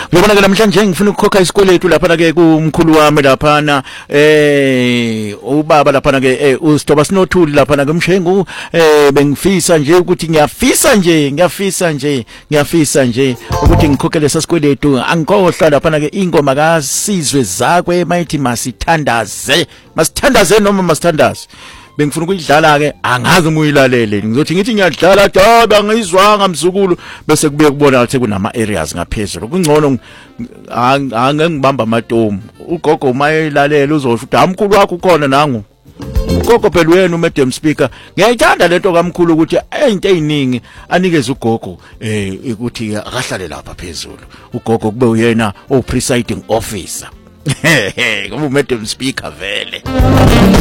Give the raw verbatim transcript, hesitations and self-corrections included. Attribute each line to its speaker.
Speaker 1: ngiyabona ke namhlanje ngifuna ukukhokha isikweletu lapha ke kumkhulu wami lapha na eh ubaba lapha ke eh uStoba Sinothuli lapha na kumshengu eh bengifisa nje ukuthi ngiyafisa nje ngiyafisa nje ngiyafisa nje ukuthi ngikhokhele sasikweletu angikhohlwa lapha ke ingoma kaSizwe Zakwe mayithi masithandaze masithandaze noma masithandaze bengifuna ukuyidlala ke angazi nguyilalele ngizothi ngithi ngiyadlala daba ngizwanga mzukulu bese kubuye kubona ukuthi kunama areas ngaphezulu kungcono angengibamba amatomu ugogo mayilalela uzosho ukuthi amkhulu wakho ukhona nangu ugogo phela wena uMadam Speaker ngiyayithanda lento kaMkhulu ukuthi into eziningi anikeze ugogo eh ukuthi akahlale lapha phezulu ugogo kube uyena o presiding officer ngoba uMadam Speaker vele